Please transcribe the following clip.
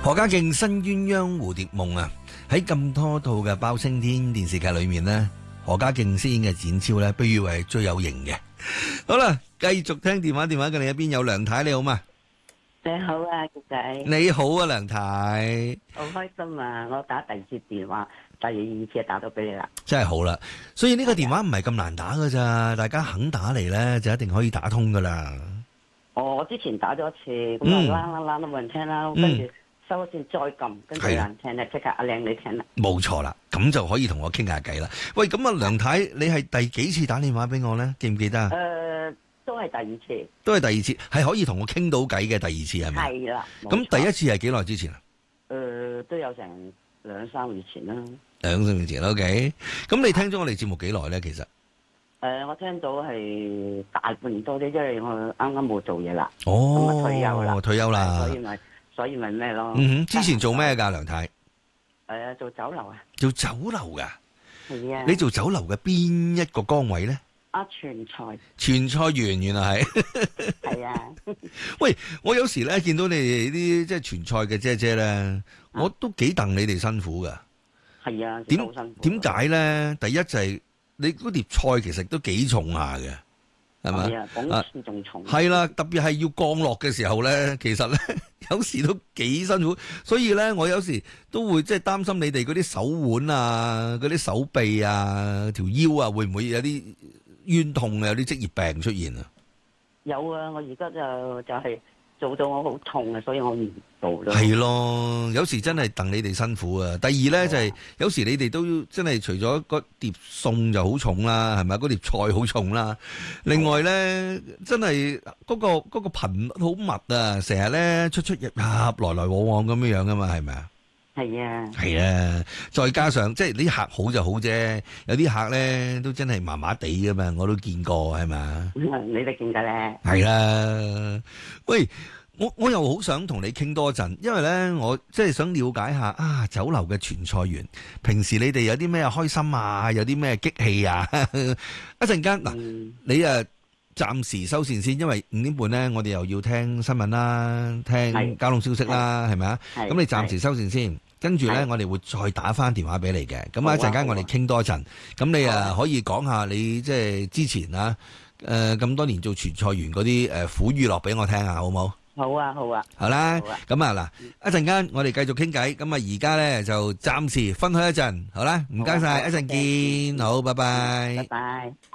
何家勁新鴛鴦蝴蝶夢啊，喺咁多套嘅包青天電視劇裏面呢，何家勁飾演嘅展超呢，被譽為最有型嘅。好啦，繼續聽電話嘅另一邊有梁太，你好嘛？ 你好啊，杰仔。 你好啊，梁太。 好開心啊！我打第二次電話，第二次打到俾你啦。 真係好啦，所以呢個電話唔係咁難打噶咋，大家肯打嚟呢，就一定可以打通噶啦。 我之前打咗一次，咁啊啷都冇人聽啦，跟住收線再撳，跟住有人聽咧，即刻阿靚你聽啦。 冇錯啦，咁就可以同我傾下偈啦。喂，咁啊，梁太，你係第幾次打電話俾我呢？記唔記得啊？ 都係第二次。都係第二次，係可以同我傾到偈嘅第二次係咪？ 係啦。 咁第一次係幾耐之前啊？ 都有成2-3個月前啦。 2-3個月前 OK。咁你聽咗我哋節目幾耐咧？其實我聽到係大半年多啲，因為我啱啱冇做嘢啦。 哦， 退休啦。所以咪咩咯？ 之前做咩㗎，梁太？ 做酒樓啊。 做酒樓㗎？ 係啊。 你做酒樓嘅邊一個崗位咧？ 傳菜員原來係。 係啊。 喂，我有時咧見到你哋啲即係傳菜嘅姐姐咧，我都幾戥你哋辛苦噶。 係啊， 點解咧？第一就係你嗰碟菜其實都幾重下嘅，係咪？ 係啊，講次仲重。 係啦，特別係要降落嘅時候咧，其實咧有時都幾辛苦，所以咧我有時都會即係擔心你哋嗰啲手腕啊、嗰啲手臂啊、條腰啊，會唔會有啲冤痛啊？有啲職業病出現啊？ 有啊，我而家就係做到我好痛啊，所以我唔做啦。 係咯，有時真係戥你哋辛苦啊。第二咧就係有時你哋都真係除咗嗰碟餸就好重啦，係咪？嗰碟菜好重啦。另外咧，真係嗰個頻率好密啊，成日咧出入入來來往往咁樣樣噶嘛，係咪啊？ 係啊， 係啊，再加上即係啲客好就好啫，有啲客咧都真係麻麻地噶嘛，我都見過係咪？ 你哋見㗎咧？ 係啦，喂，我又好想同你傾多陣，因為咧我即係想了解下啊酒樓嘅傳菜員，平時你哋有啲咩開心啊，有啲咩激氣啊？一陣間嗱，你暫時收線先，因為5點半咧，我哋又要聽新聞啦，聽交通消息啦，係咪啊？咁你暫時收線先，跟住咧我哋會再打翻電話俾你嘅。咁一陣間我哋傾多陣，咁你可以講下你即係之前咁多年做傳菜員嗰啲苦與樂俾我聽下，好唔好？ 好啊，好啊。 好啦，咁啊嗱，一陣間我哋繼續傾偈，咁啊而家咧就暫時分開一陣，好啦，唔該晒，一陣見，好，拜拜。 拜拜。